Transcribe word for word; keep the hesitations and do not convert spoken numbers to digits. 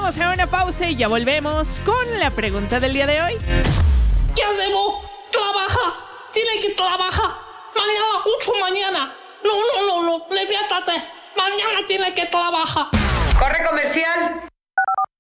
Vamos a una pausa y ya volvemos con la pregunta del día de hoy. Ya debo, trabaja, tiene que trabajar. Mañana, mucho mañana. No, no, no, no, leviátate. Mañana tiene que trabajar. Corre comercial.